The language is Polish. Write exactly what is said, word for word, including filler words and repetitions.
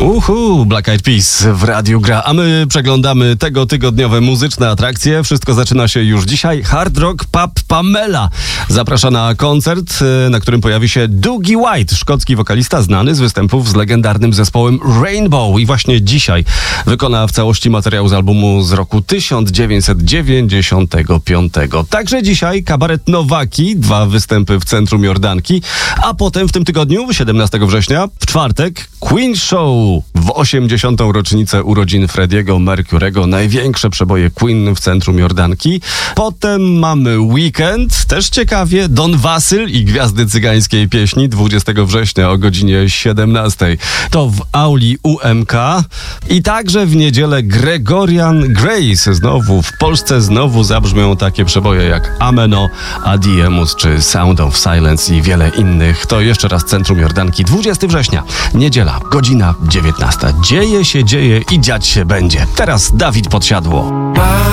Uhu, Black Eyed Peas w Radiu Gra, a my przeglądamy tego tygodniowe muzyczne atrakcje. Wszystko zaczyna się już dzisiaj. Hard Rock Pub Pamela zaprasza na koncert, na którym pojawi się Dougie White, szkocki wokalista znany z występów z legendarnym zespołem Rainbow. I właśnie dzisiaj wykona w całości materiał z albumu z roku tysiąc dziewięćset dziewięćdziesiątego piątego. Także dzisiaj kabaret Nowaki, dwa występy w centrum Jordanki, a potem w tym tygodniu, siedemnastego września, w czwartek, Queen Show w osiemdziesiątą rocznicę urodzin Freddie'ego Mercurego. Największe przeboje Queen w centrum Jordanki. Potem mamy weekend, też ciekawie, Don Wasyl i Gwiazdy Cygańskiej Pieśni dwudziestego września o godzinie siedemnastej. To w auli U M K. I także w niedzielę Gregorian Grace. Znowu w Polsce znowu zabrzmią takie przeboje jak Ameno, Adiemus czy Sound of Silence i wiele innych. To jeszcze raz centrum Jordanki, dwudziestego września, niedziela, godzina dziewiętnasta. Dzieje się, dzieje i dziać się będzie. Teraz Dawid Podsiadło.